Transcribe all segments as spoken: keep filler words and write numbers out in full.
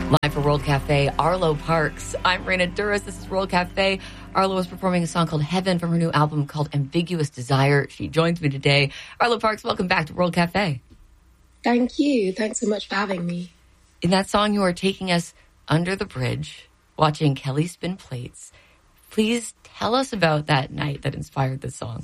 Live for World Cafe, Arlo Parks. I'm Raina Duras. This is World Cafe. Arlo is performing a song called Heaven from her new album called Ambiguous Desire. She joins me today. Arlo Parks, welcome back to World Cafe. Thank you. Thanks so much for having me. In that song, you are taking us under the bridge, watching Kelly spin plates. Please tell us about that night that inspired this song.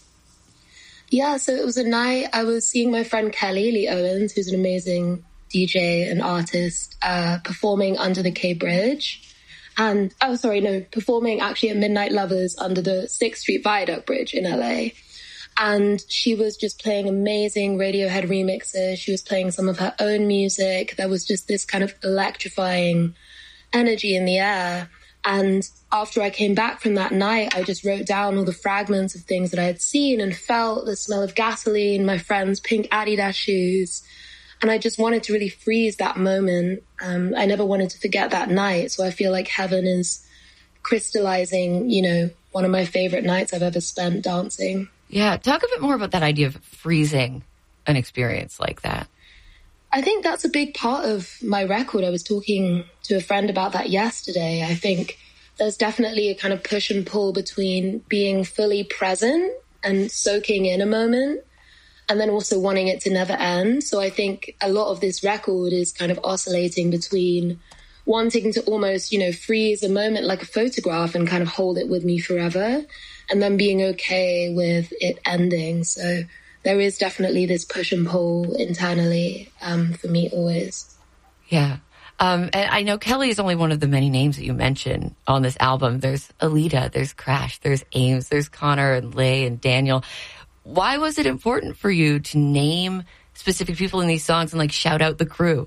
Yeah, so it was a night I was seeing my friend Kelly Lee Owens, who's an amazing D J and artist, uh, performing under the K Bridge. And, oh, sorry, no, performing actually at Midnight Lovers under the sixth Street Viaduct Bridge in L A. And she was just playing amazing Radiohead remixes. She was playing some of her own music. There was just this kind of electrifying energy in the air. And after I came back from that night, I just wrote down all the fragments of things that I had seen and felt, the smell of gasoline, my friend's pink Adidas shoes. And I just wanted to really freeze that moment. Um, I never wanted to forget that night. So I feel like Heaven is crystallizing, you know, one of my favorite nights I've ever spent dancing. Yeah, talk a bit more about that idea of freezing an experience like that. I think that's a big part of my record. I was talking to a friend about that yesterday. I think there's definitely a kind of push and pull between being fully present and soaking in a moment, and then also wanting it to never end. So I think a lot of this record is kind of oscillating between wanting to almost, you know, freeze a moment like a photograph and kind of hold it with me forever, and then being okay with it ending. So there is definitely this push and pull internally um, for me always. Yeah. Um, and I know Kelly is only one of the many names that you mention on this album. There's Alita, there's Crash, there's Ames, there's Connor and Lay and Daniel. Why was it important for you to name specific people in these songs and like shout out the crew?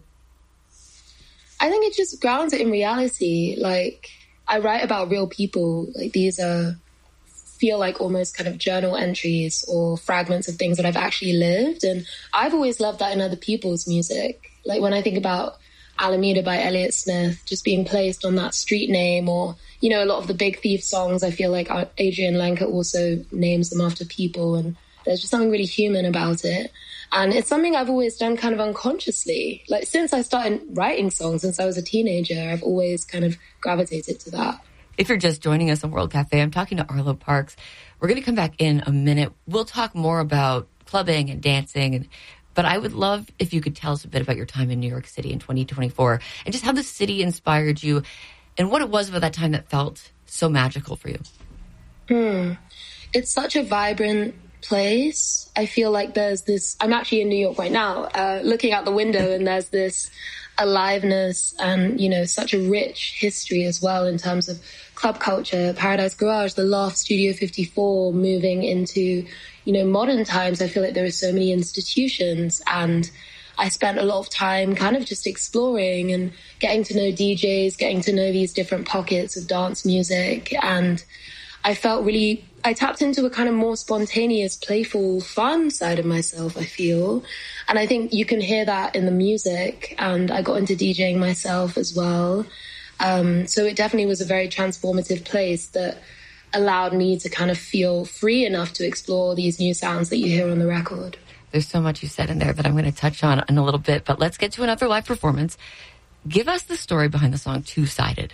I think it just grounds it in reality. Like, I write about real people. Like, these are feel like almost kind of journal entries or fragments of things that I've actually lived. And I've always loved that in other people's music. Like when I think about Alameda by Elliott Smith just being placed on that street name, or, you know, a lot of the Big Thief songs, I feel like Adrian Lenker also names them after people, and there's just something really human about it. And it's something I've always done kind of unconsciously. Like since I started writing songs, since I was a teenager, I've always kind of gravitated to that. If you're just joining us on World Cafe, I'm talking to Arlo Parks. We're going to come back in a minute. We'll talk more about clubbing and dancing, and but I would love if you could tell us a bit about your time in New York City in twenty twenty-four and just how the city inspired you and what it was about that time that felt so magical for you. Hmm. It's such a vibrant place. I feel like there's this, I'm actually in New York right now, uh, looking out the window, and there's this aliveness and, you know, such a rich history as well in terms of club culture, Paradise Garage, the Loft, Studio fifty-four, moving into, you know, modern times. I feel like there are so many institutions, and I spent a lot of time kind of just exploring and getting to know D Js, getting to know these different pockets of dance music. And I felt really, I tapped into a kind of more spontaneous, playful, fun side of myself, I feel. And I think you can hear that in the music. And I got into DJing myself as well. Um, so it definitely was a very transformative place that allowed me to kind of feel free enough to explore these new sounds that you hear on the record. There's so much you said in there that I'm going to touch on in a little bit, but let's get to another live performance. Give us the story behind the song Two-Sided.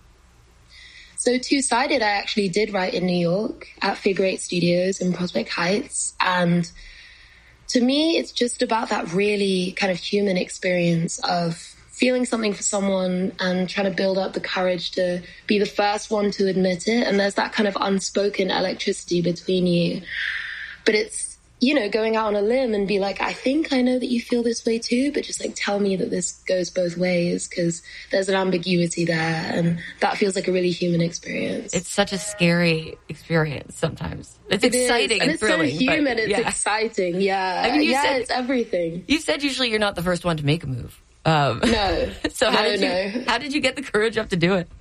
So Two-Sided, I actually did write in New York at Figure Eight Studios in Prospect Heights. And to me, it's just about that really kind of human experience of feeling something for someone and trying to build up the courage to be the first one to admit it. And there's that kind of unspoken electricity between you. But it's, you know, going out on a limb and be like, I think I know that you feel this way too, but just like tell me that this goes both ways, because there's an ambiguity there, and that feels like a really human experience. It's such a scary experience sometimes. It's it exciting is. and, and it's thrilling. so human. But, it's yeah. exciting. Yeah. I mean, you yeah, said, it's everything. You said usually you're not the first one to make a move. Um, no. So how no, did you no. how did you get the courage up to do it?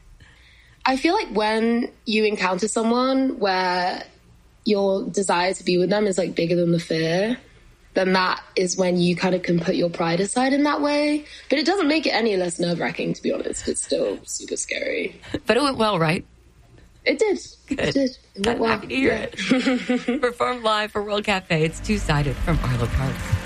I feel like when you encounter someone where your desire to be with them is like bigger than the fear, then that is when you kind of can put your pride aside in that way. But it doesn't make it any less nerve-wracking, to be honest. It's still super scary. But it went well, right? It did. Good. It did. It went I'm well. happy to hear yeah. it. Performed live for World Cafe. It's Two-Sided from Arlo Parks.